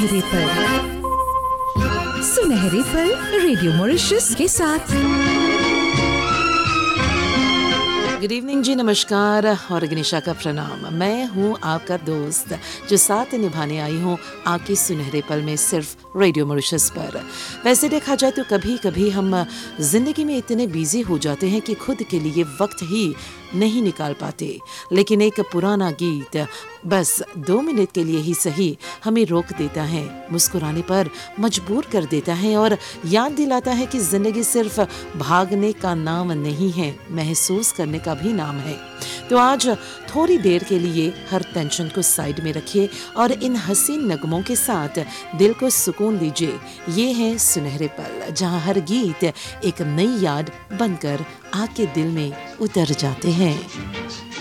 सुनहरे पल, सुनहरे पल रेडियो मॉरिशस के साथ। गुड इवनिंग जी, नमस्कार और गनीशा का प्रणाम। मैं हूँ आपका दोस्त जो साथ निभाने आई हूँ आपके सुनहरे पल में सिर्फ रेडियो मॉरिशस पर। वैसे देखा जाए तो कभी कभी हम जिंदगी में इतने बिजी हो जाते हैं कि खुद के लिए वक्त ही नहीं निकाल पाते, लेकिन एक पुराना गीत बस 2 मिनट के लिए ही सही हमें रोक देता है, मुस्कुराने पर मजबूर कर देता है और याद दिलाता है कि जिंदगी सिर्फ भागने का नाम नहीं है, महसूस करने का भी नाम है। तो आज थोड़ी देर के लिए हर टेंशन को साइड में रखिए और इन हसीन नगमों के साथ दिल को सुकून दीजिए। ये है सुनहरे पल, जहां हर गीत एक नई याद बनकर आपके दिल में उतर जाते हैं।